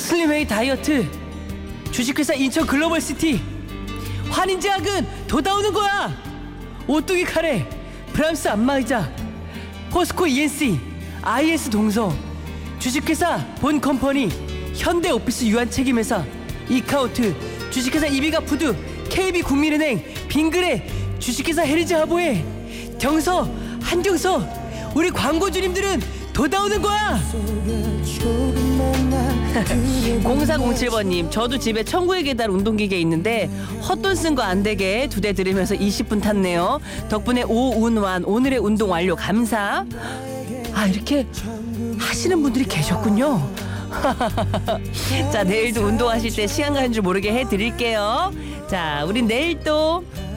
슬림웨이 다이어트, 주식회사 인천 글로벌시티, 환인제약은 돋아오는 거야. 오뚜기 카레, 브람스 안마의자, 포스코 ENC, IS 동서, 주식회사 본컴퍼니, 현대오피스 유한책임회사, 이카우트, 주식회사 이비가 푸드, KB국민은행, 빙그레, 주식회사 헤리즈 하보에, 정서, 한정서, 우리 광고주님들은 돋아오는 거야. 0407번님, 저도 집에 천국의 계단 운동기계 있는데 헛돈 쓴 거 안 되게 2대 들으면서 20분 탔네요. 덕분에 오운완 오늘의 운동 완료 감사. 아, 이렇게 하시는 분들이 계셨군요. 자, 내일도 운동하실 때 시간 가는 줄 모르게 해드릴게요. 자, 우린 내일 또